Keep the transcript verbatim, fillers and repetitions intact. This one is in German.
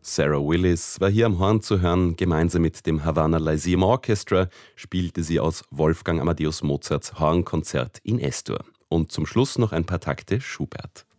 Sarah Willis war hier am Horn zu hören. Gemeinsam mit dem Havana Lyceum Orchestra spielte sie aus Wolfgang Amadeus Mozarts Hornkonzert in Es-Dur. Und zum Schluss noch ein paar Takte Schubert.